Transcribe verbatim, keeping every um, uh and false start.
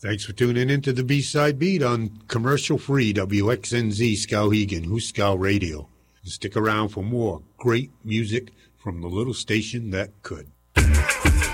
Thanks for tuning in to the B-Side Beat on commercial-free W X N Z Skowhegan, Hooskow Radio. Stick around for more great music from the little station that could.